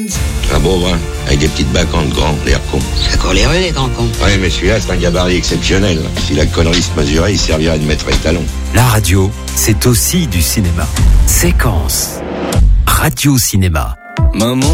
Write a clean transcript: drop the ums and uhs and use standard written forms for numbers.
Un beau brun, avec des petites bacantes grandes, l'air con. Ça court les rues, les grands cons. Ouais, mais celui-là, c'est un gabarit exceptionnel. Si la connerie se mesurait, il servirait de maître étalon. La radio, c'est aussi du cinéma. Séquence. Radio Cinéma. Maman.